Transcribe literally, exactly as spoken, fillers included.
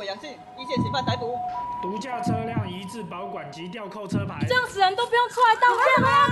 阳性，一线嫌犯逮捕。 毒驾车辆移至保管及吊扣车牌。 这样子人都不用出来道歉了。